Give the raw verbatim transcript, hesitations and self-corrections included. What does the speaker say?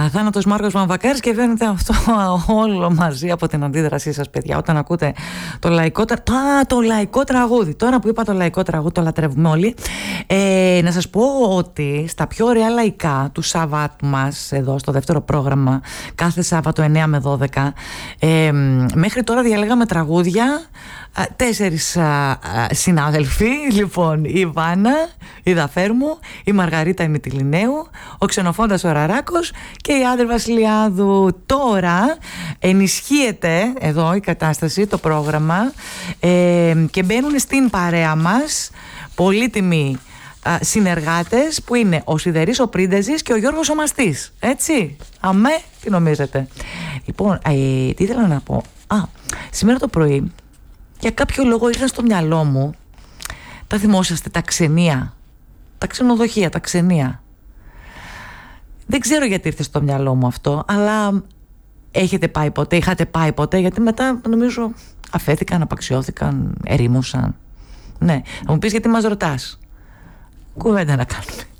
Αθάνατος Μάρκος Βαμβακάρης, και φαίνεται αυτό όλο μαζί από την αντίδρασή σας, παιδιά, όταν ακούτε το λαϊκό, τρα... Α, το λαϊκό τραγούδι. Τώρα που είπα το λαϊκό τραγούδι, το λατρεύουμε όλοι. Ε, να σας πω ότι στα πιο ωραία λαϊκά του Σαββάτου μας, εδώ στο δεύτερο πρόγραμμα, κάθε Σάββατο εννιά με δώδεκα, ε, μέχρι τώρα διαλέγαμε τραγούδια. Τέσσερις α, α, συνάδελφοι, λοιπόν, η Βάνα, η Δαφέρμου, η Μαργαρίτα η Μυτιληναίου, ο Ξενοφώντας ο Ραράκος και η Άντρη Βασιλιάδου. Τώρα ενισχύεται εδώ η κατάσταση, το πρόγραμμα, ε, και μπαίνουν στην παρέα μας πολύτιμοι α, συνεργάτες που είναι ο Σιδερής ο Πρίντεζης και ο Γιώργος ο Μαστής. Έτσι, αμέ, τι νομίζετε? Λοιπόν, ε, τι ήθελα να πω. Α, σήμερα το πρωί για κάποιο λόγο ήρθαν στο μυαλό μου, τα θυμόσαστε, τα ξενία, τα ξενοδοχεία, τα ξενία. Δεν ξέρω γιατί ήρθε στο μυαλό μου αυτό, αλλά έχετε πάει ποτέ, είχατε πάει ποτέ? Γιατί μετά νομίζω αφέθηκαν, απαξιώθηκαν, ερήμωσαν. Ναι, θα μου πεις γιατί μας ρωτάς. Κουβέντα να κάνουμε.